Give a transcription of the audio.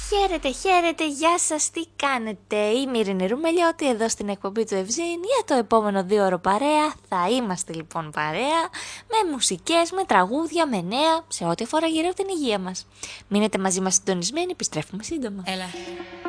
Χαίρετε, γεια σας, τι κάνετε? Είμαι η Ειρήνη Ρουμελιώτη εδώ στην εκπομπή του Ευζήν. Για το επόμενο 2ωρο παρέα θα είμαστε λοιπόν παρέα, με μουσικές, με τραγούδια, με νέα, σε ό,τι αφορά γύρω από την υγεία μας. Μείνετε μαζί μας συντονισμένοι, επιστρέφουμε σύντομα. Έλα.